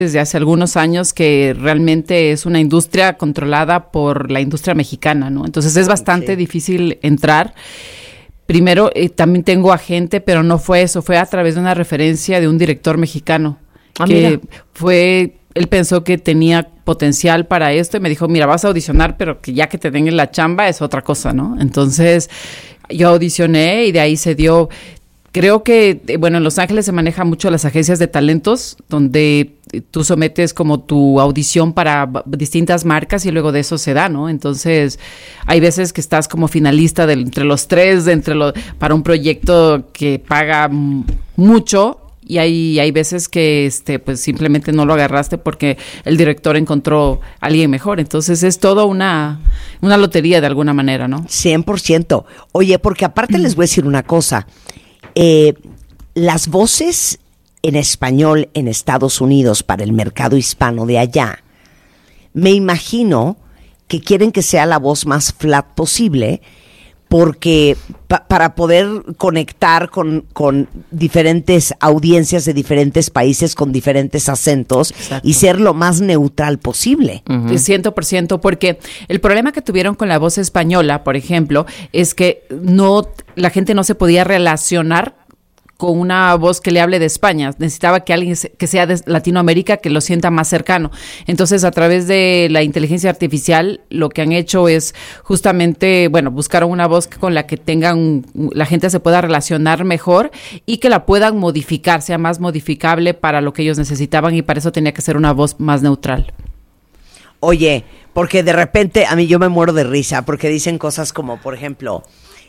desde hace algunos años que realmente es una industria controlada por la industria mexicana, ¿no? Entonces es bastante difícil entrar. Primero, también tengo agente, pero no fue eso, fue a través de una referencia de un director mexicano. Él pensó que tenía potencial para esto y me dijo, mira, vas a audicionar, pero que ya que te den la chamba es otra cosa, ¿no? Entonces yo audicioné y de ahí se dio. Creo que, bueno, en Los Ángeles se maneja mucho las agencias de talentos, donde tú sometes como tu audición para distintas marcas y luego de eso se da, ¿no? Entonces, hay veces que estás como finalista entre los tres, para un proyecto que paga mucho, y hay veces que pues simplemente no lo agarraste porque el director encontró a alguien mejor. Entonces es todo una lotería de alguna manera, ¿no? 100%. Oye, porque aparte les voy a decir una cosa. Las voces en español en Estados Unidos para el mercado hispano de allá, me imagino que quieren que sea la voz más flat posible, porque para poder conectar con diferentes audiencias de diferentes países con diferentes acentos. Exacto. Y ser lo más neutral posible. 100%, porque el problema que tuvieron con la voz española, por ejemplo, es que la gente no se podía relacionar con una voz que le hable de España. Necesitaba que alguien que sea de Latinoamérica que lo sienta más cercano. Entonces, a través de la inteligencia artificial, lo que han hecho es justamente, buscaron una voz con la que la gente se pueda relacionar mejor y que la puedan modificar, sea más modificable para lo que ellos necesitaban, y para eso tenía que ser una voz más neutral. Oye, porque de repente a mí yo me muero de risa porque dicen cosas como, por ejemplo,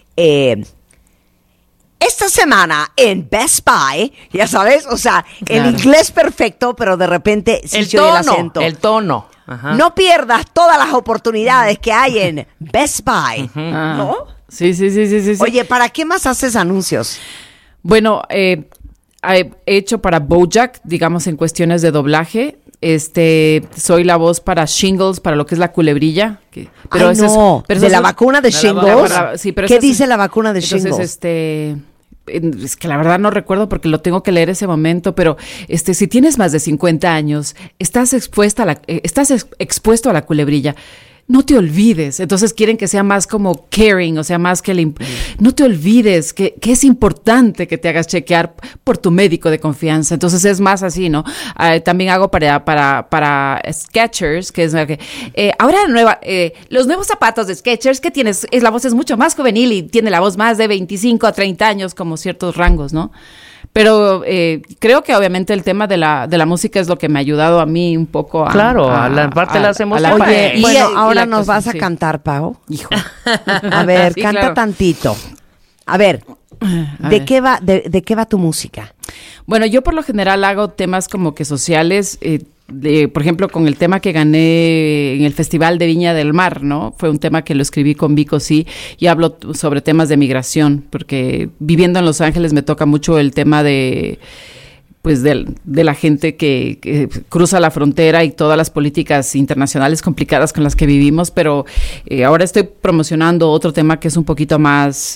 esta semana en Best Buy, ya sabes, o sea, claro, el inglés perfecto, pero de repente sí se oye el acento. El tono. Ajá. No pierdas todas las oportunidades que hay en Best Buy, ¿no? Sí. Oye, ¿para qué más haces anuncios? Bueno, he hecho para BoJack, digamos, en cuestiones de doblaje. Soy la voz para Shingles, para lo que es la culebrilla. Pero ¿de la vacuna de Shingles? Sí, pero ¿qué dice la vacuna de Shingles? Entonces, es que la verdad no recuerdo porque lo tengo que leer ese momento, pero si tienes más de 50 años, estás expuesto a la culebrilla. No te olvides. Entonces quieren que sea más como caring, o sea, más que no te olvides que es importante que te hagas chequear por tu médico de confianza. Entonces es más así, ¿no? También hago para Skechers, que es ahora los nuevos zapatos de Skechers que tienes, la voz es mucho más juvenil y tiene la voz más de 25 a 30 años, como ciertos rangos, ¿no? Pero creo que obviamente el tema de la música es lo que me ha ayudado a mí un poco a... Claro, a la parte de las emociones. Oye, bueno, ahora nos vas a cantar, Pau. Hijo. A ver, canta claro. Tantito. A ver, ¿qué va, de qué va tu música? Bueno, yo por lo general hago temas como que sociales, por ejemplo, con el tema que gané en el Festival de Viña del Mar, ¿no? Fue un tema que lo escribí con Vico Sí, y hablo sobre temas de migración, porque viviendo en Los Ángeles me toca mucho el tema de la gente que cruza la frontera y todas las políticas internacionales complicadas con las que vivimos, pero ahora estoy promocionando otro tema que es un poquito más...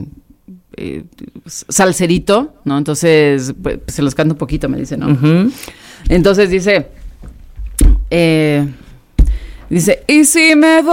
salserito, ¿no? Entonces, pues, se los canto un poquito, me dice, ¿no? Uh-huh. Entonces dice, y si me voy